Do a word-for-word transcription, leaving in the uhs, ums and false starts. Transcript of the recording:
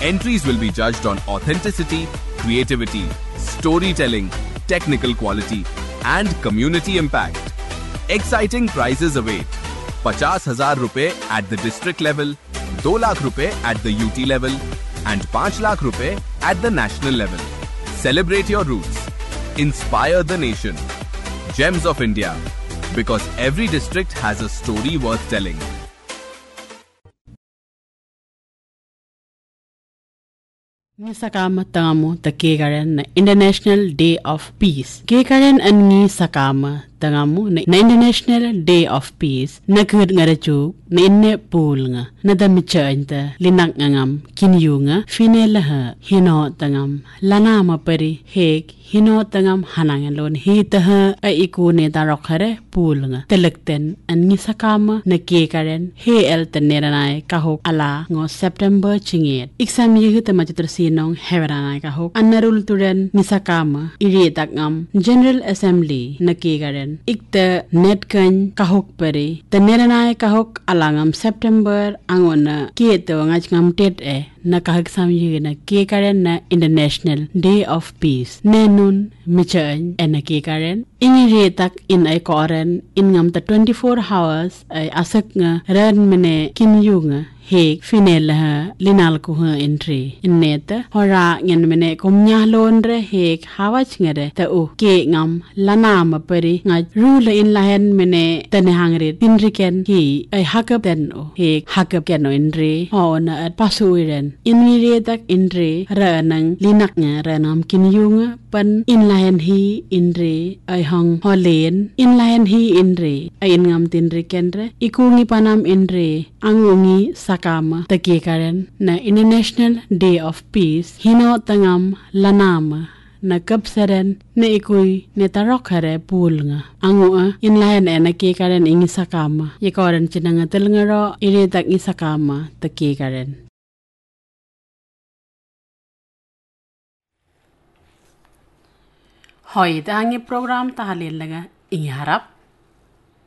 Entries will be judged on authenticity, creativity, storytelling, technical quality, and community impact. Exciting prizes await. पचास हजार रुपए at the district level, दो लाख रुपए at the U T level, and पाँच लाख रुपए at the national level. Celebrate your roots. Inspire the nation. Gems of India. Because every district has a story worth telling. Ni sakama tangamu ta kekaren na International Day of Peace. Kekaren an ni sakama tangamu na International Day of Peace na kud ngaraju na inne pool nga na damicha anta linak ngam kinyu nga finelaha hino tangam lana mapari hek hino tangam hanangalon hitaha a ikune tarokhare pool nga telekten an ni sakama na kekaren he el taneranai kahok ala ngo September chinget exam yehu tamachitra sinong heveranai kahok anarul turen ni sakama iri takam General Assembly na kekaren ikta netkan kahok pare taneranai kahok alangam September angona kieto ngachngam tet e na kahak samye na kekaren na International Day of Peace nenun michan en kekaren ingire tak in ay koren ingam ta twenty-four hours ay asak nga ran mene kinyunga he final ha linal ko ha entry inneta hora ngen mene komnya lonre he hawach ngere ta o ke ngam lanam pari nga rule in lahen mene tane hangre tinriken hi ay hakap den o he hakap ken no inre ona at pasuiren inire tak inre ranang linak nga ranam kinyunga pan in lahen hi inre ay hang holen in lahen hi inre ay ngam tinriken re ikungi panam inre angungi sakama ta kekaren na International Day of Peace hino tangam lanama na kapsaren na ikoy ne tarokhare pool nga angua in lahen na kekaren ingi sakama yekoren chinanga telngaro ire tak ingi sakama ta kekaren. Hoy ta hangi program ta halin laga ingi harap